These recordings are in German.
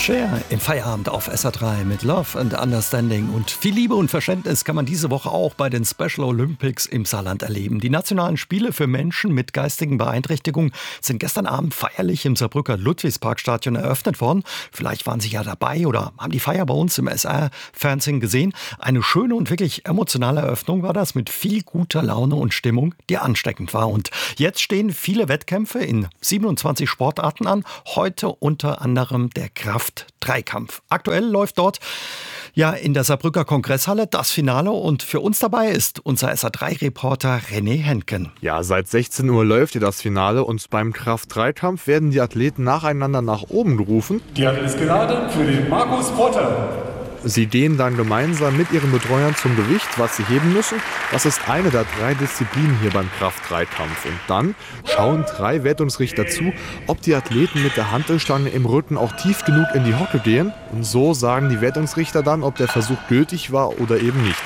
Cher im Feierabend auf SA3 mit Love and Understanding. Und viel Liebe und Verständnis kann man diese Woche auch bei den Special Olympics im Saarland erleben. Die nationalen Spiele für Menschen mit geistigen Beeinträchtigungen sind gestern Abend feierlich im Saarbrücker Ludwigsparkstadion eröffnet worden. Vielleicht waren Sie ja dabei oder haben die Feier bei uns im SR-Fernsehen gesehen. Eine schöne und wirklich emotionale Eröffnung war das mit viel guter Laune und Stimmung, die ansteckend war. Und jetzt stehen viele Wettkämpfe in 27 Sportarten an. Heute unter anderem der Kraft-Dreikampf. Aktuell läuft dort in der Saarbrücker Kongresshalle das Finale und für uns dabei ist unser SA3-Reporter René Henken. Ja, seit 16 Uhr läuft hier das Finale und beim Kraft-Dreikampf werden die Athleten nacheinander nach oben gerufen. Die ist geladen für den Markus Potter. Sie gehen dann gemeinsam mit ihren Betreuern zum Gewicht, was sie heben müssen. Das ist eine der 3 Disziplinen hier beim Kraft-Dreikampf. Und dann schauen 3 Wertungsrichter zu, ob die Athleten mit der Hantelstange im Rücken auch tief genug in die Hocke gehen. Und so sagen die Wertungsrichter dann, ob der Versuch gültig war oder eben nicht.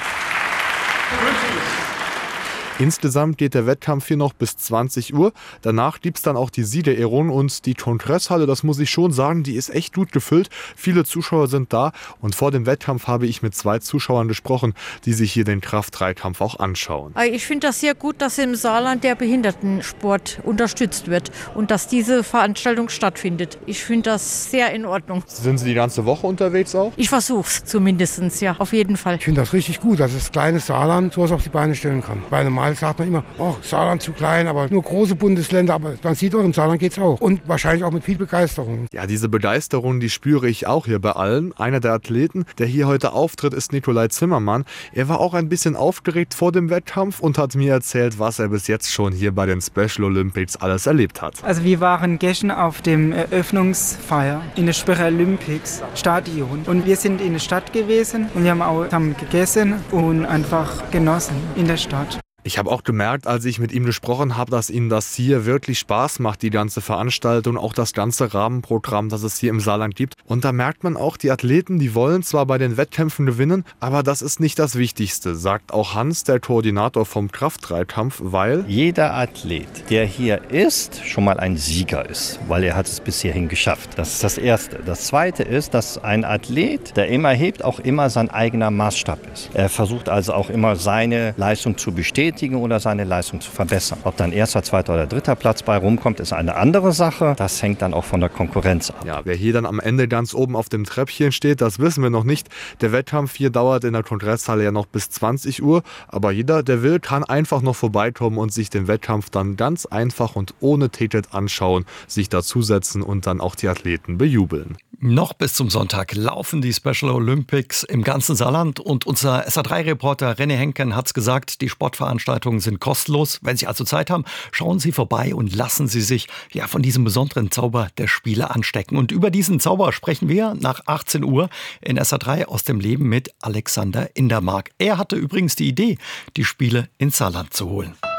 Insgesamt geht der Wettkampf hier noch bis 20 Uhr. Danach gibt es dann auch die Siegerehrung und die Kongresshalle, das muss ich schon sagen, die ist echt gut gefüllt. Viele Zuschauer sind da und vor dem Wettkampf habe ich mit 2 Zuschauern gesprochen, die sich hier den Kraft-Dreikampf auch anschauen. Ich finde das sehr gut, dass im Saarland der Behindertensport unterstützt wird und dass diese Veranstaltung stattfindet. Ich finde das sehr in Ordnung. Sind Sie die ganze Woche unterwegs auch? Ich versuche es zumindest, ja, auf jeden Fall. Ich finde das richtig gut, dass das kleine Saarland sowas auf die Beine stellen kann. Bei einem Mal sagt man immer, Saarland zu klein, aber nur große Bundesländer, aber man sieht auch, im Saarland geht's auch. Und wahrscheinlich auch mit viel Begeisterung. Ja, diese Begeisterung, die spüre ich auch hier bei allen. Einer der Athleten, der hier heute auftritt, ist Nikolai Zimmermann. Er war auch ein bisschen aufgeregt vor dem Wettkampf und hat mir erzählt, was er bis jetzt schon hier bei den Special Olympics alles erlebt hat. Also wir waren gestern auf dem Eröffnungsfeier in der Special Olympics Stadion und wir sind in der Stadt gewesen und wir haben auch zusammen gegessen und einfach genossen in der Stadt. Ich habe auch gemerkt, als ich mit ihm gesprochen habe, dass ihm das hier wirklich Spaß macht, die ganze Veranstaltung, auch das ganze Rahmenprogramm, das es hier im Saarland gibt. Und da merkt man auch, die Athleten, die wollen zwar bei den Wettkämpfen gewinnen, aber das ist nicht das Wichtigste, sagt auch Hans, der Koordinator vom Kraft-Dreikampf, weil jeder Athlet, der hier ist, schon mal ein Sieger ist, weil er hat es bis hierhin geschafft. Das ist das Erste. Das Zweite ist, dass ein Athlet, der immer hebt, auch immer sein eigener Maßstab ist. Er versucht also auch immer seine Leistung zu bestätigen oder seine Leistung zu verbessern. Ob dann 1., 2. oder 3. Platz bei rumkommt, ist eine andere Sache. Das hängt dann auch von der Konkurrenz ab. Ja, wer hier dann am Ende ganz oben auf dem Treppchen steht, das wissen wir noch nicht. Der Wettkampf hier dauert in der Kongresshalle ja noch bis 20 Uhr. Aber jeder, der will, kann einfach noch vorbeikommen und sich den Wettkampf dann ganz einfach und ohne Ticket anschauen, sich dazusetzen und dann auch die Athleten bejubeln. Noch bis zum Sonntag laufen die Special Olympics im ganzen Saarland und unser SA3-Reporter René Henken hat's gesagt, die Sportveranstaltungen sind kostenlos. Wenn Sie also Zeit haben, schauen Sie vorbei und lassen Sie sich von diesem besonderen Zauber der Spiele anstecken. Und über diesen Zauber sprechen wir nach 18 Uhr in SA3 aus dem Leben mit Alexander Indermark. Er hatte übrigens die Idee, die Spiele ins Saarland zu holen.